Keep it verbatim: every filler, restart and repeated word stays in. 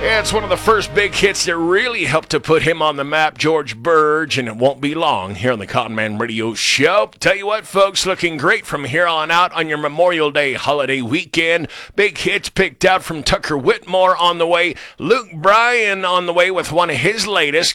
It's one of the first big hits that really helped to put him on the map, George Burge, and it won't be long here on the Cotton Man Radio Show. Tell you what, folks, looking great from here on out on your Memorial Day holiday weekend. Big hits picked out from Tucker Whitmore on the way. Luke Bryan on the way with one of his latest.